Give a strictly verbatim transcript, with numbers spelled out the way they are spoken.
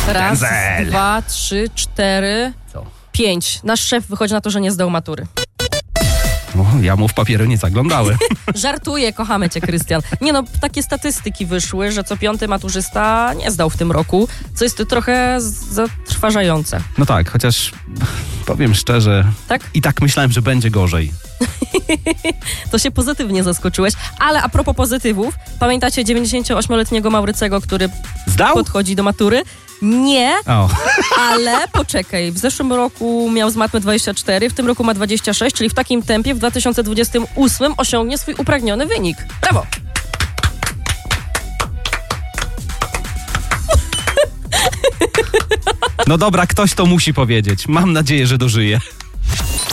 Raz, Cancel. dwa, trzy, cztery, Co? pięć. Nasz szef wychodzi na to, że nie zdał matury. O, ja mu w papiery nie zaglądałem. Żartuję, kochamy cię, Krystian. Nie no, takie statystyki wyszły, że co piąty maturzysta nie zdał w tym roku, co jest trochę zatrważające. No tak, chociaż powiem szczerze, Tak? i tak myślałem, że będzie gorzej. To się pozytywnie zaskoczyłeś. Ale a propos pozytywów, pamiętacie dziewięćdziesięcioośmioletniego Maurycego, który Zdał? podchodzi do matury? Nie, O, ale poczekaj, w zeszłym roku miał z matmy dwadzieścia cztery, w tym roku ma dwadzieścia sześć, czyli w takim tempie w dwa tysiące dwudziestym ósmym osiągnie swój upragniony wynik. Brawo! no dobra, ktoś to musi powiedzieć. Mam nadzieję, że dożyje.